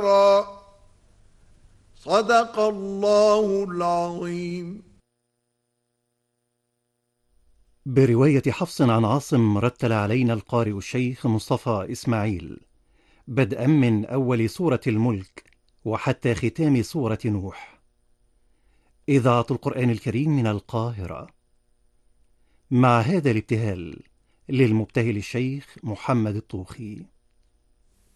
خيرا. صدق الله العظيم. برواية حفص عن عاصم رتل علينا القارئ الشيخ مصطفى إسماعيل، بدءا من أول سورة الملك وحتى ختام سورة نوح. إذاعة القرآن الكريم من القاهرة. مع هذا الابتهال للمبتهل الشيخ محمد الطوخي.